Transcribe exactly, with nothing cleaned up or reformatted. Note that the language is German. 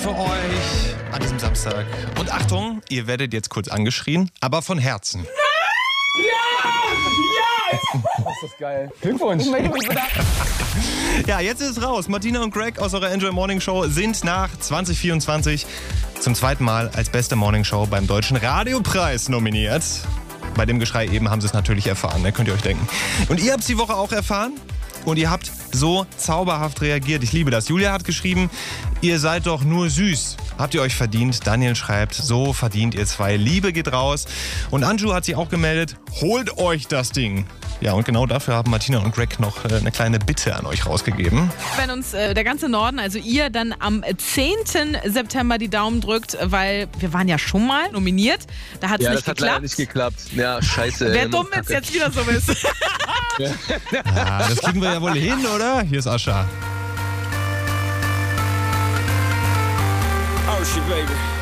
für euch an diesem Samstag. Und Achtung, ihr werdet jetzt kurz angeschrien, aber von Herzen. Ja! Ja! Das ist geil. Glückwunsch. Ja, jetzt ist es raus. Martina und Greg aus eurer Enjoy Morning Show sind nach zwanzig vierundzwanzig zum zweiten Mal als beste Morning Show beim Deutschen Radiopreis nominiert. Bei dem Geschrei eben haben sie es natürlich erfahren, ne? Könnt ihr euch denken. Und ihr habt es die Woche auch erfahren und ihr habt so zauberhaft reagiert. Ich liebe das. Julia hat geschrieben, ihr seid doch nur süß. Habt ihr euch verdient? Daniel schreibt, so verdient ihr zwei. Liebe geht raus. Und Anju hat sich auch gemeldet, holt euch das Ding. Ja, und genau dafür haben Martina und Greg noch äh, eine kleine Bitte an euch rausgegeben. Wenn uns äh, der ganze Norden, also ihr, dann am zehnten September die Daumen drückt, weil wir waren ja schon mal nominiert, da hat es Ja, nicht das hat geklappt. leider nicht geklappt. Ja, scheiße. Wer ey, dumm Kacke. ist, jetzt wieder so ist. Ja, das kriegen wir ja wohl hin, oder? Hier ist Ascha. Oh shit, baby.